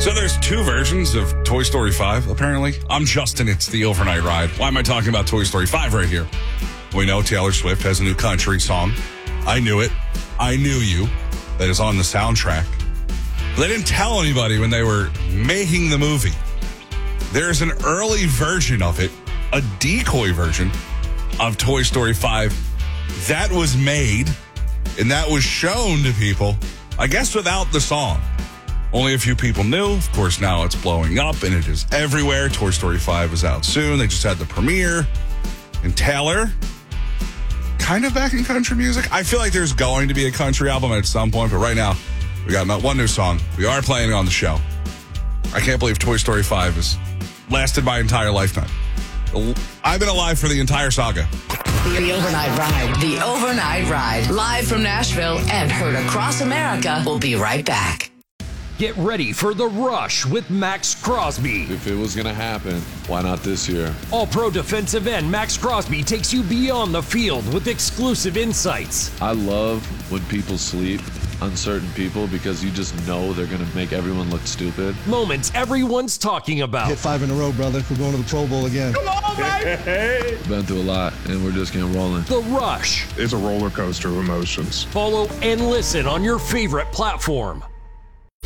So there's two versions of Toy Story 5, apparently. I'm Justin, it's the overnight ride. Why am I talking about Toy Story 5 right here? We know Taylor Swift has a new country song. I knew it. I Knew You. That is on the soundtrack. They didn't tell anybody when they were making the movie. There's an early version of it, a decoy version of Toy Story 5 that was made and that was shown to people, I guess without the song. Only a few people knew. Of course, now it's blowing up and it is everywhere. Toy Story 5 is out soon. They just had the premiere. And Taylor, kind of back in country music. I feel like there's going to be a country album at some point, but right now, we got one new song. We are playing it on the show. I can't believe Toy Story 5 has lasted my entire lifetime. I've been alive for the entire saga. The Overnight Ride. The Overnight Ride. Live from Nashville and heard across America. We'll be right back. Get ready for The Rush with Max Crosby. If it was going to happen, why not this year? All-pro defensive end Max Crosby takes you beyond the field with exclusive insights. I love when people sleep, uncertain people, because you just know they're going to make everyone look stupid. Moments everyone's talking about. Hit 5 in a row, brother. We're going to the Pro Bowl again. Come on, baby! Been through a lot, and we're just getting rolling. The Rush. It's a roller coaster of emotions. Follow and listen on your favorite platform.